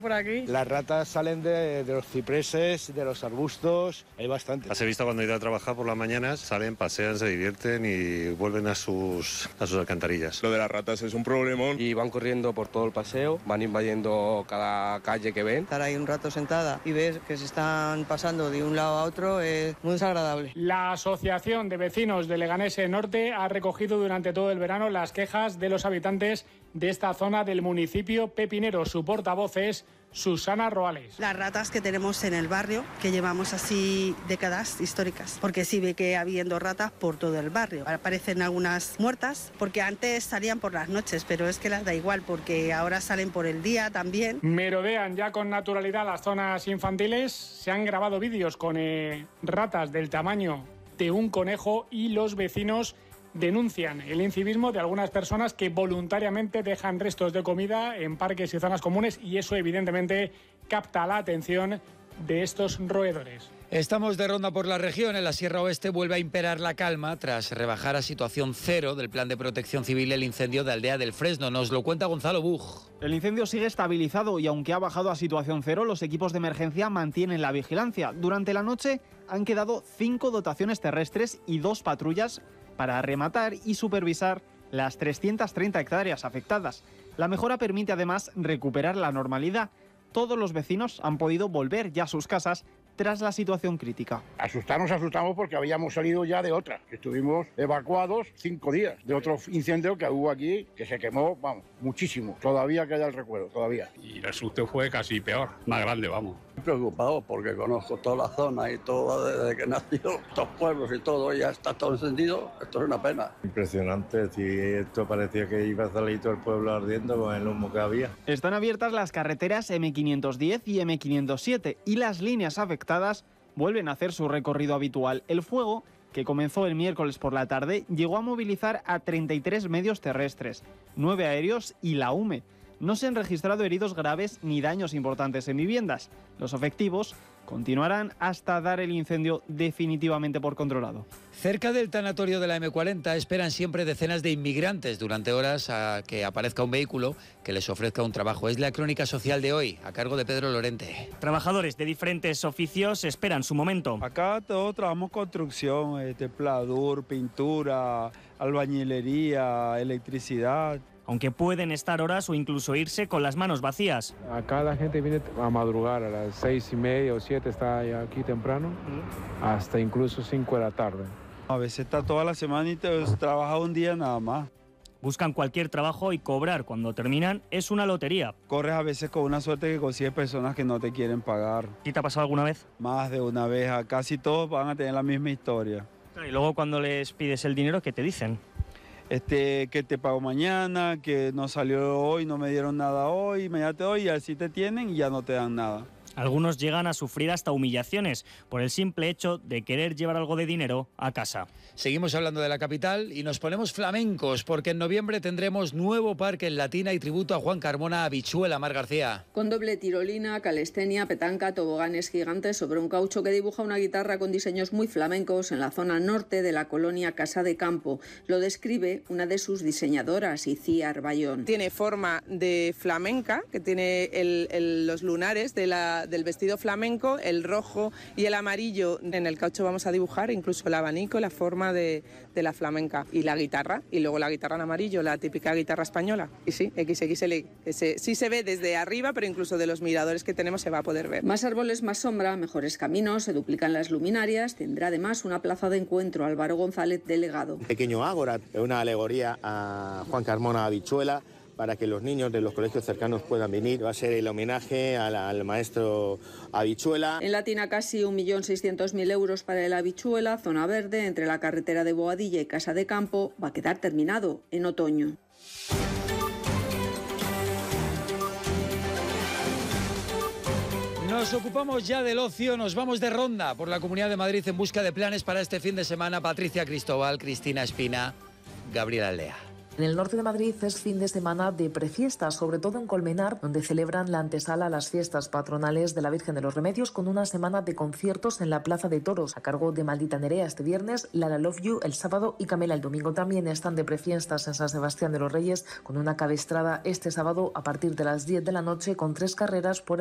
por aquí. Las ratas salen de los cipreses, de los arbustos, hay bastante. Las he visto cuando he ido a trabajar por las mañanas, salen, pasean, se divierten y vuelven a sus alcantarillas. Lo de las ratas es un problemón. Y van corriendo por todo el paseo, van invadiendo cada calle que ven. Estar ahí un rato sentada y ver que se están pasando de un lado a otro es muy desagradable. La Asociación de Vecinos de Leganés Norte ha recogido durante todo el verano las quejas de los habitantes de esta zona del municipio pepinero. Su portavoz es Susana Roales. Las ratas que tenemos en el barrio, que llevamos así décadas históricas, porque sí ve que habiendo ratas por todo el barrio. Aparecen algunas muertas, porque antes salían por las noches, pero es que las da igual, porque ahora salen por el día también. Merodean ya con naturalidad las zonas infantiles. Se han grabado vídeos con ratas del tamaño de un conejo y los vecinos denuncian el incivismo de algunas personas que voluntariamente dejan restos de comida en parques y zonas comunes, y eso evidentemente capta la atención de estos roedores. Estamos de ronda por la región. En la Sierra Oeste vuelve a imperar la calma tras rebajar a situación cero del plan de protección civil el incendio de Aldea del Fresno. Nos lo cuenta Gonzalo Buj. El incendio sigue estabilizado y aunque ha bajado a situación cero, los equipos de emergencia mantienen la vigilancia. Durante la noche han quedado 5 dotaciones terrestres y 2 patrullas para rematar y supervisar las 330 hectáreas afectadas. La mejora permite además recuperar la normalidad. Todos los vecinos han podido volver ya a sus casas tras la situación crítica. Asustamos porque habíamos salido ya de otra. Estuvimos evacuados 5 días de otro incendio que hubo aquí, que se quemó, vamos, muchísimo. Todavía queda el recuerdo, todavía. Y el susto fue casi peor, más grande, vamos. Estoy preocupado porque conozco toda la zona y todo desde que nació, estos pueblos y todo, ya está todo encendido. Esto es una pena. Impresionante, si esto parecía que iba a salir todo el pueblo ardiendo con el humo que había. Están abiertas las carreteras M510 y M507 y las líneas afectadas vuelven a hacer su recorrido habitual. El fuego, que comenzó el miércoles por la tarde, llegó a movilizar a 33 medios terrestres, 9 aéreos y la UME. No se han registrado heridos graves ni daños importantes en viviendas. Los efectivos continuarán hasta dar el incendio definitivamente por controlado. Cerca del tanatorio de la M40 esperan siempre decenas de inmigrantes durante horas a que aparezca un vehículo que les ofrezca un trabajo. Es la crónica social de hoy, a cargo de Pedro Lorente. Trabajadores de diferentes oficios esperan su momento. Acá todos trabajamos construcción, pladur, pintura, albañilería, electricidad. Aunque pueden estar horas o incluso irse con las manos vacías. Acá la gente viene a madrugar, a las 6:30 o 7 está ya aquí temprano, hasta incluso 5 de la tarde. A veces está toda la semana y te trabaja un día nada más. Buscan cualquier trabajo y cobrar cuando terminan es una lotería. Corres a veces con una suerte que consigues personas que no te quieren pagar. ¿Y te ha pasado alguna vez? Más de una vez, casi todos van a tener la misma historia. Y luego cuando les pides el dinero, ¿qué te dicen? Que te pago mañana, que no salió hoy, no me dieron nada hoy, mañana hoy, y así te tienen y ya no te dan nada. Algunos llegan a sufrir hasta humillaciones por el simple hecho de querer llevar algo de dinero a casa. Seguimos hablando de la capital y nos ponemos flamencos porque en noviembre tendremos nuevo parque en Latina y tributo a Juan Carmona Habichuela. Mar García. Con doble tirolina, calistenia, petanca, toboganes gigantes sobre un caucho que dibuja una guitarra con diseños muy flamencos en la zona norte de la colonia Casa de Campo. Lo describe una de sus diseñadoras, Icía Bayón. Tiene forma de flamenca, que tiene los lunares del vestido flamenco, el rojo y el amarillo. En el caucho vamos a dibujar incluso el abanico, la forma de la flamenca, y la guitarra, y luego la guitarra en amarillo, la típica guitarra española. Y sí, XXL, sí se ve desde arriba, pero incluso de los miradores que tenemos se va a poder ver. Más árboles, más sombra, mejores caminos, se duplican las luminarias, tendrá además una plaza de encuentro. Álvaro González, delegado. Pequeño ágora, una alegoría a Juan Carmona Habichuela, para que los niños de los colegios cercanos puedan venir. Va a ser el homenaje al maestro Habichuela. En Latina casi 1.600.000 euros para el Habichuela, zona verde, entre la carretera de Boadilla y Casa de Campo, va a quedar terminado en otoño. Nos ocupamos ya del ocio, nos vamos de ronda por la Comunidad de Madrid en busca de planes para este fin de semana. Patricia Cristóbal, Cristina Espina, Gabriel Aldea. En el norte de Madrid es fin de semana de prefiestas, sobre todo en Colmenar, donde celebran la antesala a las fiestas patronales de la Virgen de los Remedios, con una semana de conciertos en la Plaza de Toros, a cargo de Maldita Nerea este viernes, Lara Love You el sábado y Camela el domingo. También están de prefiestas en San Sebastián de los Reyes, con una cabestrada este sábado a partir de las 10 de la noche, con 3 carreras por